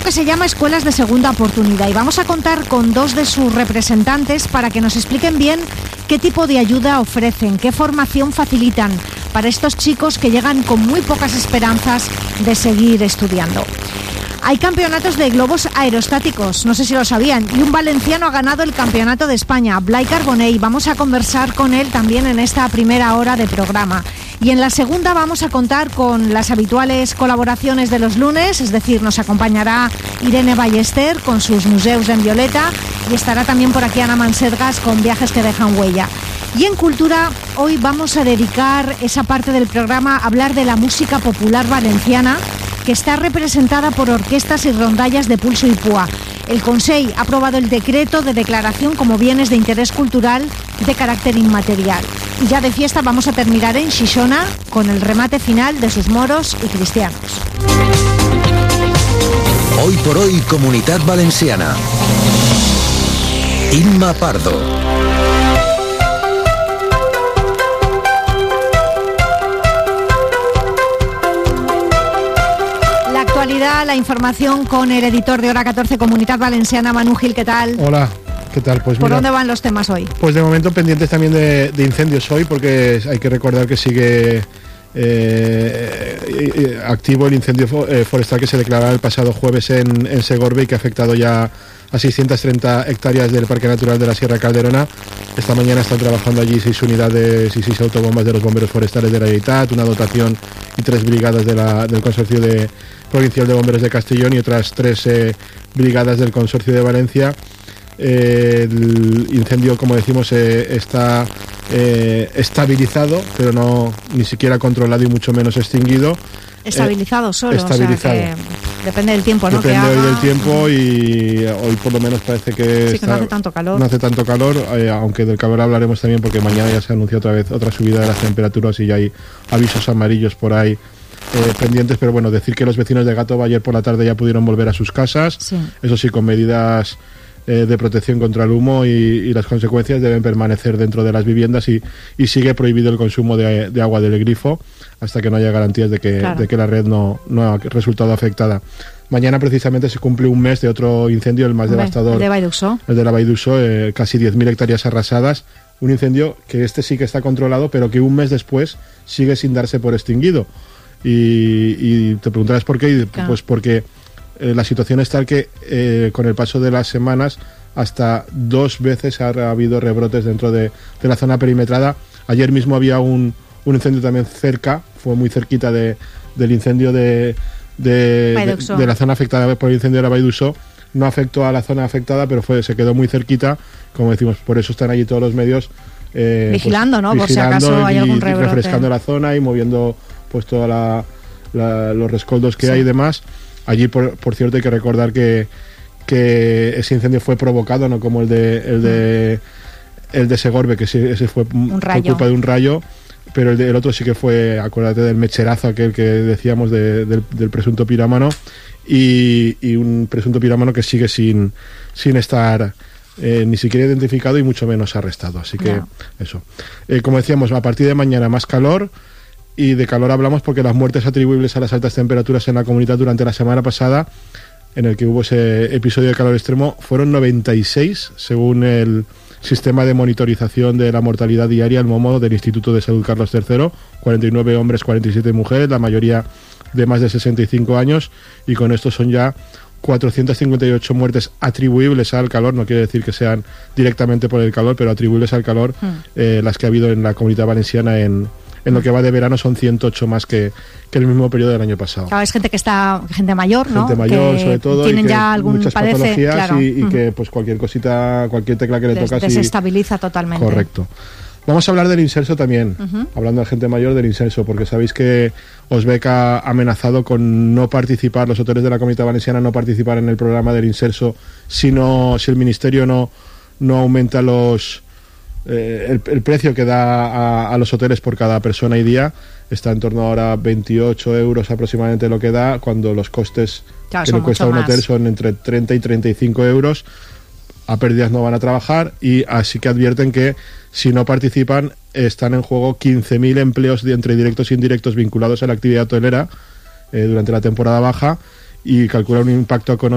que se llama Escuelas de Segunda Oportunidad y vamos a contar con dos de sus representantes para que nos expliquen bien qué tipo de ayuda ofrecen, qué formación facilitan para estos chicos que llegan con muy pocas esperanzas de seguir estudiando. Hay campeonatos de globos aerostáticos, no sé si lo sabían, y un valenciano ha ganado el campeonato de España, Blai Carbonell. Vamos a conversar con él también en esta primera hora de programa. Y en la segunda vamos a contar con las habituales colaboraciones de los lunes, es decir, nos acompañará Irene Ballester con sus museos en Violeta y estará también por aquí Ana Mansergas con Viajes que dejan huella. Y en Cultura, hoy vamos a dedicar esa parte del programa a hablar de la música popular valenciana, que está representada por orquestas y rondallas de pulso y púa. El Consell ha aprobado el decreto de declaración como bienes de interés cultural de carácter inmaterial. Y ya de fiesta vamos a terminar en Xixona con el remate final de sus moros y cristianos. Hoy por hoy, Comunitat Valenciana. Inma Pardo. La información con el editor de Hora 14 Comunitat Valenciana, Manu Gil, ¿qué tal? Hola, ¿qué tal? Pues ¿Por mira, dónde van los temas hoy? Pues de momento pendientes también de incendios hoy, porque hay que recordar que sigue activo el incendio forestal que se declaró el pasado jueves en Segorbe y que ha afectado ya a 630 hectáreas del Parque Natural de la Sierra Calderona. Esta mañana están trabajando allí 6 unidades y 6 autobombas de los bomberos forestales de la Generalitat, una dotación y 3 brigadas del Consorcio Provincial de Bomberos de Castellón y otras 3 brigadas del Consorcio de Valencia. El incendio, como decimos, está estabilizado, pero no ni siquiera controlado y mucho menos extinguido. Estabilizado solo, estabilizado. O sea que depende del tiempo, ¿no? Depende hoy del tiempo y hoy por lo menos parece que, sí, que no hace tanto calor. No hace tanto calor, aunque del calor hablaremos también porque mañana ya se anuncia otra vez otra subida de las temperaturas y ya hay avisos amarillos por ahí pendientes, pero bueno, decir que los vecinos de Gàtova ayer por la tarde ya pudieron volver a sus casas, sí. Eso sí, con medidas de protección contra el humo y las consecuencias deben permanecer dentro de las viviendas y sigue prohibido el consumo de agua del grifo hasta que no haya garantías de que la red no ha resultado afectada. Mañana precisamente se cumple un mes de otro incendio, el más devastador, el de Valldussó. El de la Valldussó, casi 10.000 hectáreas arrasadas, un incendio que sí que está controlado, pero que un mes después sigue sin darse por extinguido. Y te preguntarás por qué, claro. Pues porque la situación es tal que con el paso de las semanas hasta 2 veces ha habido rebrotes dentro de la zona perimetrada. Ayer mismo había un incendio también cerca, fue muy cerquita del incendio de la zona afectada por el incendio de la Valldussó. No afectó a la zona afectada, pero se quedó muy cerquita, como decimos, por eso están allí todos los medios vigilando, ¿no? Vigilando, por si acaso hay algún rebrote. Refrescando la zona y moviendo pues todos los rescoldos que hay y demás. Allí, por cierto, hay que recordar que ese incendio fue provocado, no como el de Segorbe, que ese fue por culpa de un rayo, pero el otro sí que fue, acuérdate del mecherazo aquel que decíamos del presunto pirómano y un presunto pirómano que sigue sin estar ni siquiera identificado y mucho menos arrestado. Así que eso. Como decíamos, a partir de mañana más calor. Y de calor hablamos porque las muertes atribuibles a las altas temperaturas en la comunidad durante la semana pasada, en el que hubo ese episodio de calor extremo, fueron 96, según el sistema de monitorización de la mortalidad diaria, el MOMO, del Instituto de Salud Carlos III, 49 hombres, 47 mujeres, la mayoría de más de 65 años, y con esto son ya 458 muertes atribuibles al calor, no quiere decir que sean directamente por el calor, pero atribuibles al calor, las que ha habido en la comunidad valenciana en lo que va de verano son 108 más que el mismo periodo del año pasado. Claro, es gente mayor, ¿no? Gente mayor, que sobre todo, tienen y que ya algún muchas patologías, claro. y que pues cualquier cosita, cualquier tecla que le tocas desestabiliza totalmente. Correcto. Vamos a hablar del inserso también, hablando de gente mayor, del inserso, porque sabéis que Osbec ha amenazado con no participar, los hoteles de la Comunidad Valenciana no participar en el programa del inserso si el Ministerio no aumenta el precio que da a los hoteles por cada persona y día. Está en torno ahora a 28 euros aproximadamente lo que da, cuando los costes que le cuesta un hotel son entre 30 y 35 euros. A pérdidas no van a trabajar, y así que advierten que si no participan están en juego 15.000 empleos entre directos e indirectos vinculados a la actividad hotelera durante la temporada baja, y calcula un impacto económico